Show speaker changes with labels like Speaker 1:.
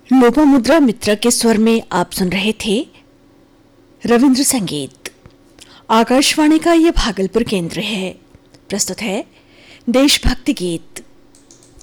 Speaker 1: लोपामुद्रा मित्र के स्वर में आप सुन रहे थे रविंद्र संगीत। आकाशवाणी का ये भागलपुर केंद्र है। प्रस्तुत है देशभक्ति गीत।